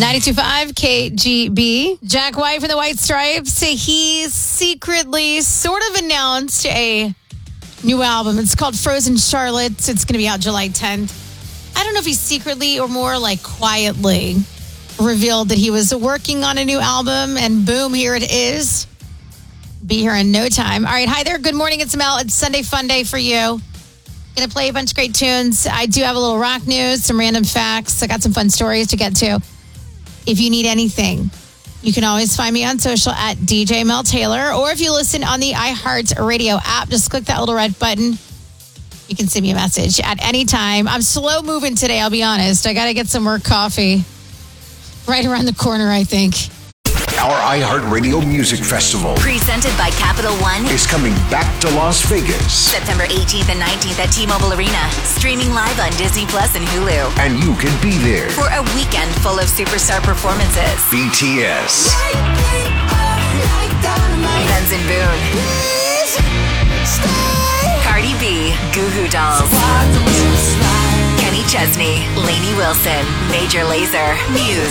92.5 KGB. Jack White from the White Stripes. He secretly sort of announced a new album. It's called Frozen Charlotte. It's going to be out July 10th. I don't know if he secretly or more like quietly revealed that he was working on a new album, and boom, here it is. Be here in no time. All right, hi there. Good morning. It's Mel. It's Sunday Fun Day for you. Going to play a bunch of great tunes. I do have a little rock news, some random facts. I got some fun stories to get to. If you need anything, you can always find me on social at DJ Mel Taylor, or if you listen on the iHeartRadio app, just click that little red button. You can send me a message at any time. I'm slow moving today, I'll be honest. I got to get some more coffee right around the corner, I think. Our iHeartRadio Music Festival, presented by Capital One, is coming back to Las Vegas. September 18th and 19th at T-Mobile Arena. Streaming live on Disney Plus and Hulu. And you can be there for a weekend full of superstar performances. BTS, Benz and Boone, Cardi B, Goo Goo Dolls, Kenny Chesney, Lainey Wilson, Major Lazer, Muse,